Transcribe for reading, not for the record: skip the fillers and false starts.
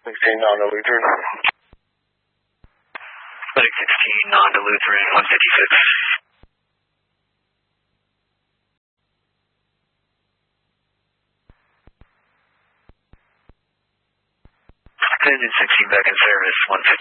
16 non-Lutheran. Clinic 16 non-Lutheran 156. Engine 16 back in service 156.